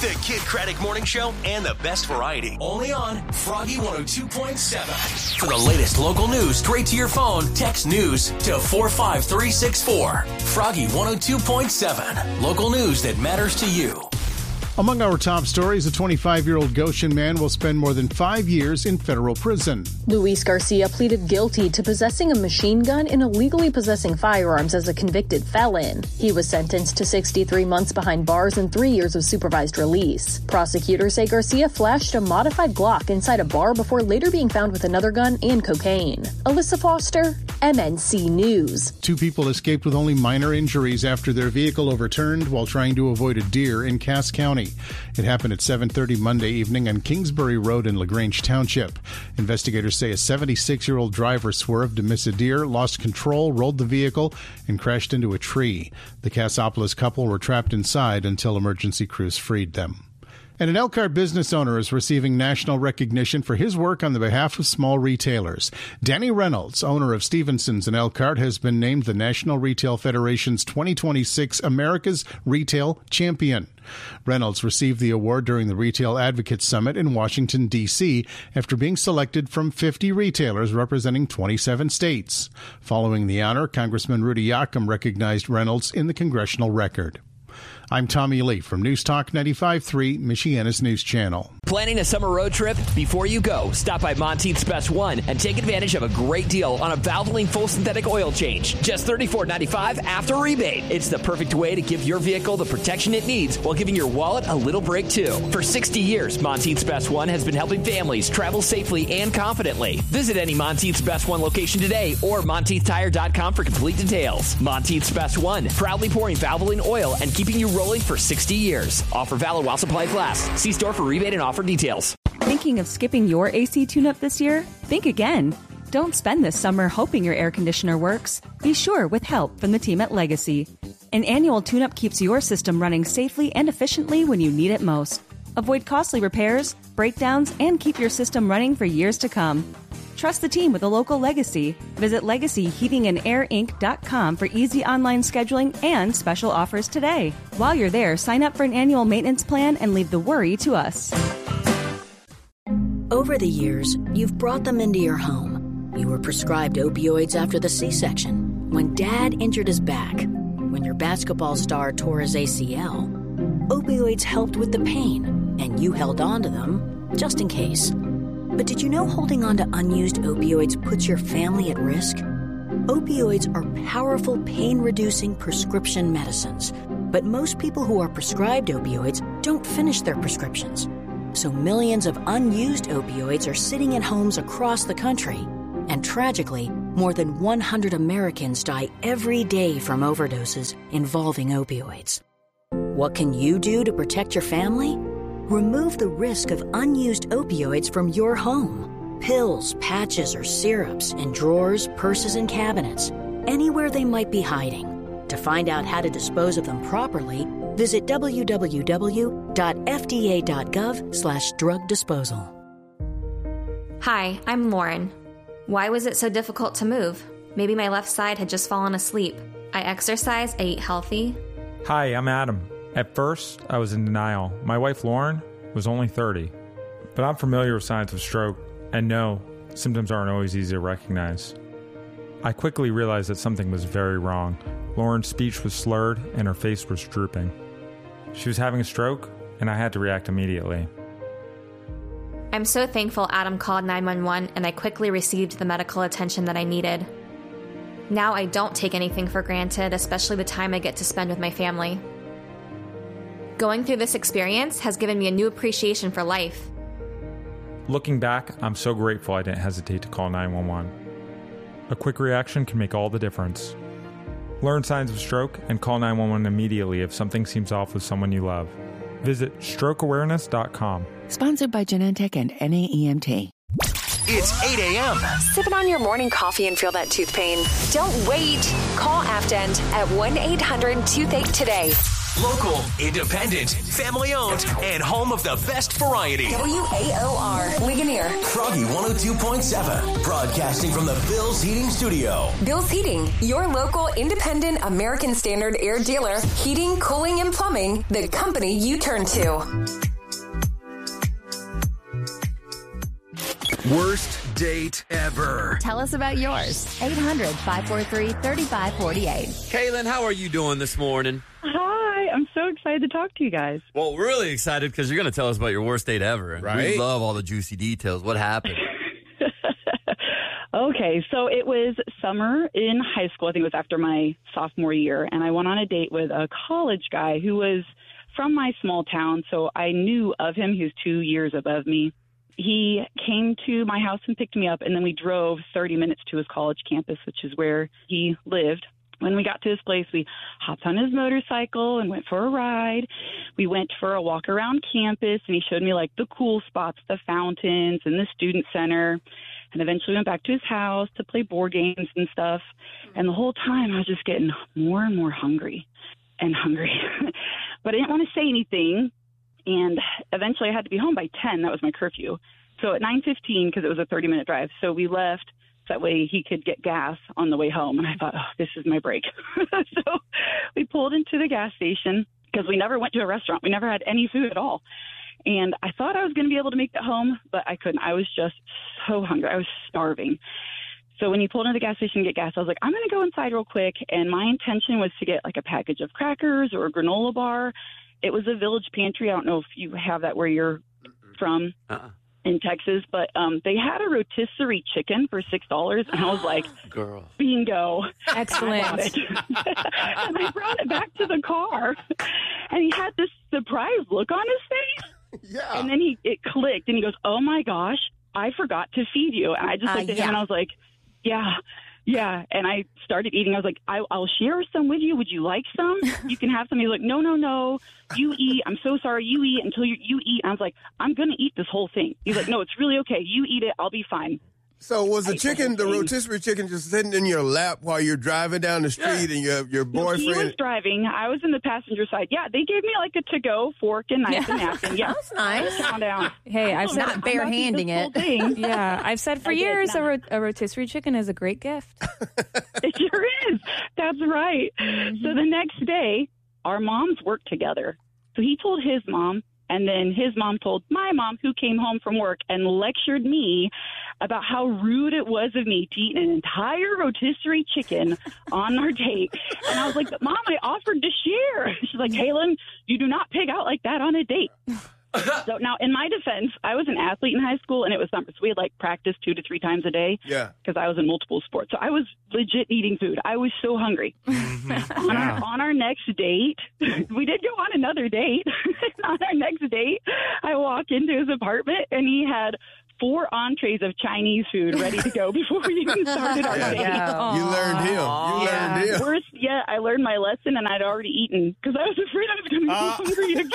The Kid Craddock Morning Show and the best variety. Only on Froggy 102.7. For the latest local news straight to your phone, text news to 45364. Froggy 102.7. Local news that matters to you. Among our top stories, a 25-year-old Goshen man will spend more than 5 years in federal prison. Luis Garcia pleaded guilty to possessing a machine gun and illegally possessing firearms as a convicted felon. He was sentenced to 63 months behind bars and 3 years of supervised release. Prosecutors say Garcia flashed a modified Glock inside a bar before later being found with another gun and cocaine. Alyssa Foster, MNC News. 2 people escaped with only minor injuries after their vehicle overturned while trying to avoid a deer in Cass County. It happened at 7:30 Monday evening on Kingsbury Road in LaGrange Township. Investigators say a 76-year-old driver swerved to miss a deer, lost control, rolled the vehicle, and crashed into a tree. The Cassopolis couple were trapped inside until emergency crews freed them. And an Elkhart business owner is receiving national recognition for his work on the behalf of small retailers. Danny Reynolds, owner of Stevenson's in Elkhart, has been named the National Retail Federation's 2026 America's Retail Champion. Reynolds received the award during the Retail Advocates Summit in Washington, D.C., after being selected from 50 retailers representing 27 states. Following the honor, Congressman Rudy Yocum recognized Reynolds in the congressional record. I'm Tommy Lee from News Talk 95.3, Michiana's News Channel. Planning a summer road trip? Before you go, stop by Monteith's Best One and take advantage of a great deal on a Valvoline full synthetic oil change. Just $34.95 after rebate. It's the perfect way to give your vehicle the protection it needs while giving your wallet a little break, too. For 60 years, Monteith's Best One has been helping families travel safely and confidently. Visit any Monteith's Best One location today or MonteithTire.com for complete details. Monteith's Best One, proudly pouring Valvoline oil and keeping you rolling for 60 years. Offer valid while supplies last. See store for rebate and offer details. Thinking of skipping your AC tune-up this year? Think again. Don't spend this summer hoping your air conditioner works. Be sure with help from the team at Legacy. An annual tune-up keeps your system running safely and efficiently when you need it most. Avoid costly repairs, breakdowns, and keep your system running for years to come. Trust the team with a local Legacy. Visit LegacyHeatingandAirInc.com for easy online scheduling and special offers today. While you're there, sign up for an annual maintenance plan and leave the worry to us. Over the years, you've brought them into your home. You were prescribed opioids after the C-section, when Dad injured his back, when your basketball star tore his ACL. Opioids helped with the pain, and you held on to them just in case. But did you know holding on to unused opioids puts your family at risk? Opioids are powerful pain-reducing prescription medicines, but most people who are prescribed opioids don't finish their prescriptions. So millions of unused opioids are sitting in homes across the country. And tragically, more than 100 Americans die every day from overdoses involving opioids. What can you do to protect your family? Remove the risk of unused opioids from your home. Pills, patches, or syrups in drawers, purses, and cabinets, anywhere they might be hiding. To find out how to dispose of them properly, visit www.fda.gov/drug disposal. Hi, I'm Lauren. Why was it so difficult to move? Maybe my left side had just fallen asleep. I exercise, I eat healthy. Hi, I'm Adam. At first, I was in denial. My wife, Lauren, was only 30. But I'm familiar with signs of stroke, and no, symptoms aren't always easy to recognize. I quickly realized that something was very wrong. Lauren's speech was slurred, and her face was drooping. She was having a stroke, and I had to react immediately. I'm so thankful Adam called 911, and I quickly received the medical attention that I needed. Now I don't take anything for granted, especially the time I get to spend with my family. Going through this experience has given me a new appreciation for life. Looking back, I'm so grateful I didn't hesitate to call 911. A quick reaction can make all the difference. Learn signs of stroke and call 911 immediately if something seems off with someone you love. Visit strokeawareness.com. Sponsored by Genentech and NAEMT. It's 8 a.m. Sipping on your morning coffee and feel that tooth pain? Don't wait. Call Afdent at 1-800-TOOTHACHE today. Local, independent, family-owned, and home of the best variety. WAOR, Ligonier. Froggy 102.7, broadcasting from the Bill's Heating Studio. Bill's Heating, your local independent American Standard air dealer. Heating, cooling, and plumbing, the company you turn to. Worst date ever. Tell us about yours. 800-543-3548. Kaylin, how are you doing this morning? Hi, I'm so excited to talk to you guys. Well, we're really excited because you're going to tell us about your worst date ever. Right? We love all the juicy details. What happened? Okay, so it was summer in high school. I think it was after my sophomore year, and I went on a date with a college guy who was from my small town, so I knew of him. He was 2 years above me. He came to my house and picked me up, and then we drove 30 minutes to his college campus, which is where he lived. When we got to his place, we hopped on his motorcycle and went for a ride. We went for a walk around campus, and he showed me, like, the cool spots, the fountains and the student center, and eventually went back to his house to play board games and stuff. And the whole time, I was just getting more and more hungry and hungry. But I didn't want to say anything. And eventually I had to be home by 10. That was my curfew. So at 9:15, because it was a 30-minute drive, so we left. That way he could get gas on the way home. And I thought, oh, this is my break. So we pulled into the gas station because we never went to a restaurant. We never had any food at all. And I thought I was going to be able to make it home, but I couldn't. I was just so hungry. I was starving. So when he pulled into the gas station to get gas, I was like, I'm going to go inside real quick. And my intention was to get like a package of crackers or a granola bar. It was a Village Pantry. I don't know if you have that where you're from in Texas, but they had a rotisserie chicken for $6, and I was like, "Girl, bingo, excellent!" And I brought it back to the car, and he had this surprised look on his face. Yeah, and then it clicked, and he goes, "Oh my gosh, I forgot to feed you." And I just looked at him, and I was like, "Yeah." Yeah, and I started eating. I was like, I'll share some with you. Would you like some? You can have some. He's like, no. You eat. I'm so sorry. You eat until you eat. And I was like, I'm going to eat this whole thing. He's like, no, it's really okay. You eat it. I'll be fine. So was the chicken, the rotisserie chicken, just sitting in your lap while you're driving down the street and your boyfriend? No, he was driving. I was in the passenger side. Yeah, they gave me like a to-go fork and knife and napkin. Yeah, that's nice. Down. Hey, I've said not bare-handing it. Yeah, I've said for years a rotisserie chicken is a great gift. It sure is. That's right. Mm-hmm. So the next day, our moms worked together. So he told his mom, and then his mom told my mom, who came home from work and lectured me about how rude it was of me to eat an entire rotisserie chicken on our date. And I was like, Mom, I offered to share. She's like, Kaylin, you do not pig out like that on a date. So now, in my defense, I was an athlete in high school, and it was summer, so we had like practice 2 to 3 times a day. Yeah, because I was in multiple sports, so I was legit eating food. I was so hungry. On our next date, we did go on another date. On our next date, I walk into his apartment, and he had 4 entrees of Chinese food ready to go before we even started our date. You learned him. Learned him. Worse, I learned my lesson, and I'd already eaten because I was afraid I was going to be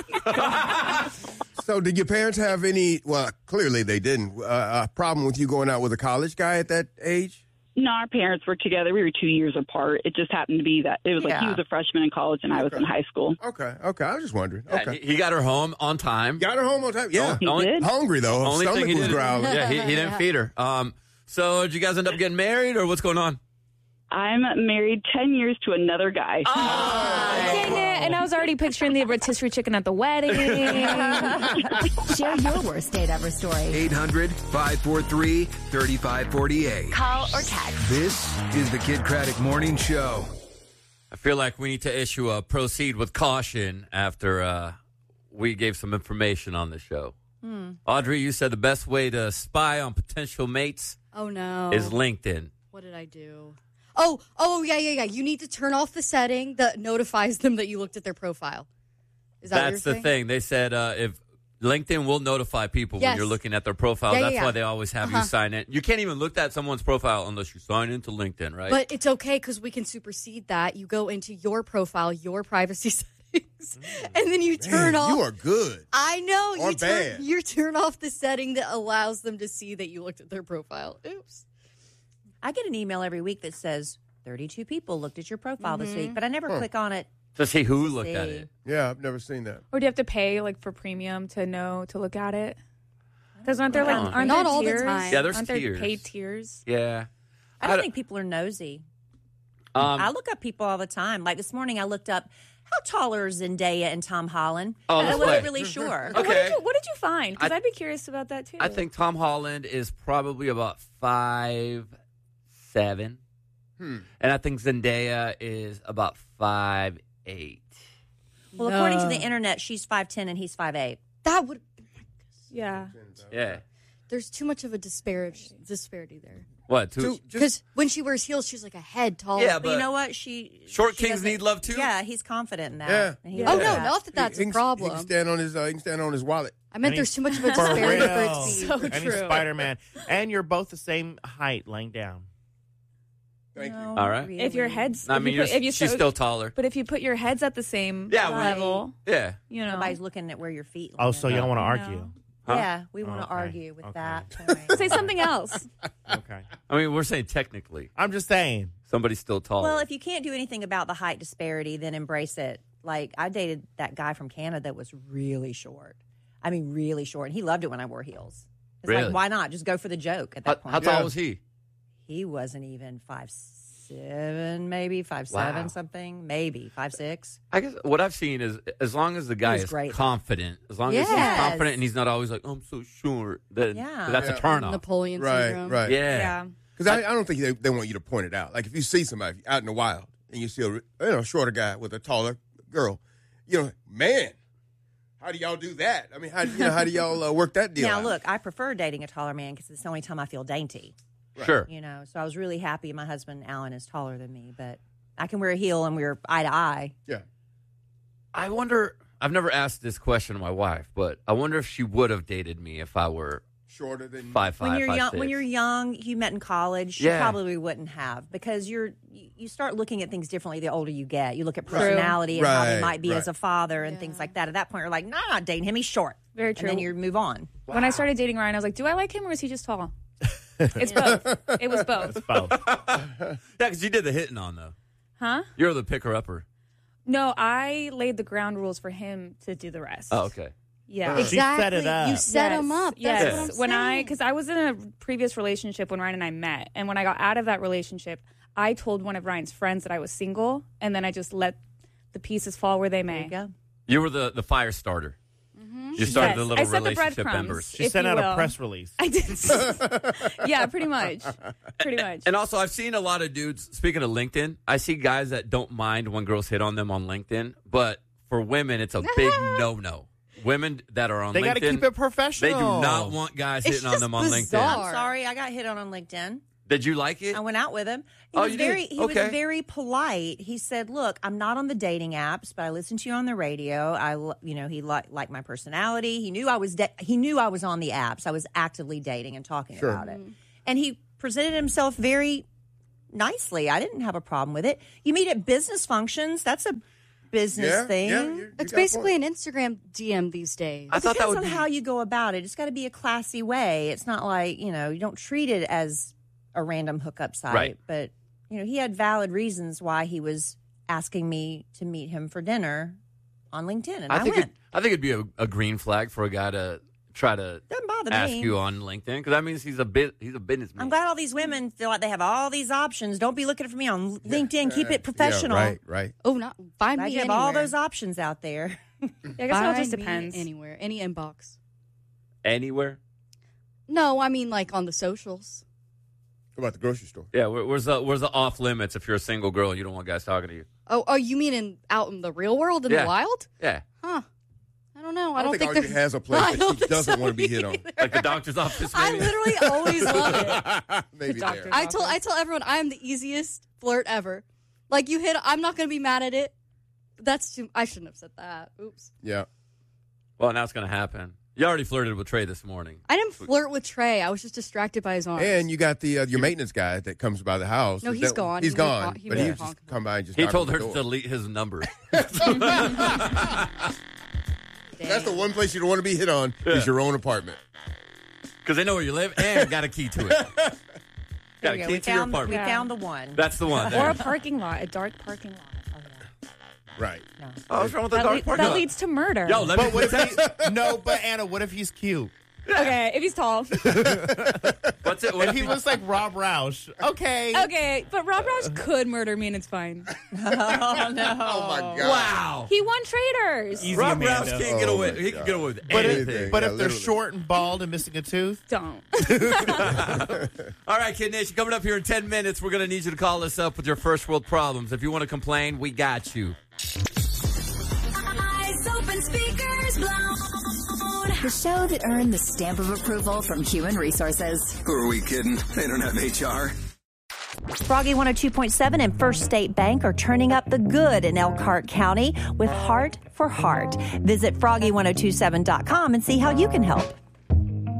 hungry again. So did your parents have any, well, clearly they didn't, a problem with you going out with a college guy at that age? No, our parents were together. We were 2 years apart. It just happened to be that it was like he was a freshman in college and I was in high school. Okay. I was just wondering. Okay. He got her home on time. Got her home on time? Yeah. He did? Hungry, though. Only stomach thing he was growling. Yeah, he didn't feed her. So did you guys end up getting married, or what's going on? I'm married 10 years to another guy. Dang it. And I was already picturing the rotisserie chicken at the wedding. Share your worst date ever story. 800-543-3548. Call or text. This is the Kid Craddock Morning Show. I feel like we need to issue a proceed with caution after we gave some information on the show. Audrey, you said the best way to spy on potential mates is LinkedIn. What did I do? Oh, yeah. You need to turn off the setting that notifies them that you looked at their profile. Is that That's the thing. They said if LinkedIn will notify people when you're looking at their profile. That's why they always have you sign in. You can't even look at someone's profile unless you sign into LinkedIn, right? But it's okay because we can supersede that. You go into your profile, your privacy settings, and then you turn off. You are good. I know. Or bad. You turn off the setting that allows them to see that you looked at their profile. Oops. I get an email every week that says 32 people looked at your profile this week, but I never click on it To see who looked at it. Yeah, I've never seen that. Or do you have to pay like for premium to look at it? Because aren't there Not there all the tiers? time. Yeah, there's aren't there tiers. paid tiers? Yeah. I don't think people are nosy. I look up people all the time. Like this morning, I looked up how tall are Zendaya and Tom Holland. Oh, I let's wasn't play. really sure. Okay. What did you find? Because I'd be curious about that too. I think Tom Holland is probably about 5'7". And I think Zendaya is about 5'8". Well, according to the internet, she's 5'10" and he's 5'8". That would. Yeah. Yeah. There's too much of a disparity there. What? Because when she wears heels, she's like a head taller. Yeah, But you but know what? short kings need love too. Yeah, he's confident in that. Yeah. And he Oh, knows no, that. not that that's He a can problem. stand on his. He can stand on his wallet. I meant there's too much of a disparity for it to be. So And he's true. Spider-Man. And you're both the same height laying down. Thank you. All right. If your heads, I mean, she's still taller. But if you put your heads at the same Yeah, level, Yeah. you know, Nobody's looking at where your feet Oh, land. so y'all want to argue? Huh? Yeah, we want to Okay. argue with Okay. that. say something else. Okay. I mean, we're saying technically. I'm just saying. Somebody's still taller. Well, if you can't do anything about the height disparity, then embrace it. Like, I dated that guy from Canada that was really short. I mean, really short. And he loved it when I wore heels. It's Really? like, why not? Just go for the joke at that point. How tall was he? He wasn't even 5'7", maybe 5'7", Wow. something, maybe 5'6". I guess what I've seen is as long as the guy He's is great. confident, as long as he's Yes. confident and he's not always like, oh, I'm so short, then Yeah. that's a turn off. Napoleon Right, syndrome. right. Yeah. Because I don't think they want you to point it out. Like if you see somebody out in the wild and you see a shorter guy with a taller girl, man, how do y'all do that? I mean, how do y'all work that deal Now, out? look, I prefer dating a taller man because it's the only time I feel dainty. Sure. So I was really happy my husband, Alan, is taller than me, but I can wear a heel and we're eye to eye. Yeah. I wonder, I've never asked this question to my wife, but I wonder if she would have dated me if I were shorter than 5'5", When you're young, 5'6". when you're young, you met in college. You Yeah. probably wouldn't have because you start looking at things differently the older you get. You look at Right. personality and how they Right, might be right. as a father and things like that. At that point, you're like, nah, I'm not dating him. He's short. Very true. And then you move on. When I started dating Ryan, I was like, do I like him or is he just tall? It's both. It was both. Yeah, because you did the hitting on, though. Huh? You're the picker-upper. No, I laid the ground rules for him to do the rest. Oh, okay. Yeah, She set it up. You set him up. That's Yes. what I'm saying. Because I was in a previous relationship when Ryan and I met, and when I got out of that relationship, I told one of Ryan's friends that I was single, and then I just let the pieces fall where they may. You were the fire starter. You started the Yes. little I set the relationship breadcrumbs, embers. She if sent you out a will. press release. I did. Yeah, pretty much. Pretty much. And also, I've seen a lot of dudes, speaking of LinkedIn, I see guys that don't mind when girls hit on them on LinkedIn, but for women, it's a big no-no. Women that are on They LinkedIn, gotta keep it professional. They do not want guys It's hitting on just them on LinkedIn. bizarre. I'm sorry, I got hit on LinkedIn. Did you like it? I went out with him. He Oh, was you did? very he Okay. was very polite. He said, "Look, I'm not on the dating apps, but I listened to you on the radio. He liked my personality. He knew I was on the apps. I was actively dating and talking Sure. about it. And he presented himself very nicely. I didn't have a problem with it. You meet at business functions. That's a business thing. It's basically an Instagram DM these days. It depends on how you go about it. It's got to be a classy way. It's not like, you don't treat it as a random hookup site. Right. But, he had valid reasons why he was asking me to meet him for dinner on LinkedIn. And I went. I think it'd be a green flag for a guy to try to Doesn't bother ask me. you on LinkedIn, because that means he's a businessman. I'm glad all these women feel like they have all these options. Don't be looking for me on LinkedIn. Keep it professional. Yeah, right. Oh, not find Glad me you have anywhere. all those options out there. I guess it all just Find me depends. Anywhere, any inbox. Anywhere? No, I mean like on the socials. What about the grocery store? Yeah, where's the off limits if you're a single girl and you don't want guys talking to you? Oh, you mean out in the real world, in Yeah. the wild? Yeah. Huh. I don't know. I don't think Audrey there- has a place I that don't she think doesn't so want to be hit on. Like the doctor's office, I maybe? literally always love it. Maybe there. I tell everyone I am the easiest flirt ever. Like you hit, I'm not going to be mad at it. That's too. I shouldn't have said that. Oops. Yeah. Well, now it's going to happen. You already flirted with Trey this morning. I didn't flirt with Trey. I was just distracted by his arms. And you got the your maintenance guy that comes by the house. No, he's gone. He's He gone. moved on. He But he moved just come by and just He knock told on her the to door. delete his number. That's the one place you don't want to be hit on is your own apartment. Because they know where you live and got a key to it. Got There a you go. key We to your found apartment. the one. That's the one. Or There. a parking lot, a dark parking lot. Right. Oh, what's wrong with the dark parking That lot? leads to murder. Yo, let But me what if but Anna, what if he's cute? Okay, if he's tall. What's it? What If he looks like Rob Roush, okay. Okay, but Rob Roush could murder me and it's fine. Oh, no. Oh, my God. Wow. He won Traitors. Easy, Rob Amanda. Roush can't get away. He can get away with But anything. if they're short and bald and missing a tooth, Don't. All right, Kid Nation, coming up here in 10 minutes, we're going to need you to call us up with your first world problems. If you want to complain, we got you. Eyes open, speakers blown. The show that earned the stamp of approval from Human Resources. Who are we kidding? They don't have HR. Froggy 102.7 and First State Bank are turning up the good in Elkhart County with Heart for Heart. Visit froggy1027.com and see how you can help.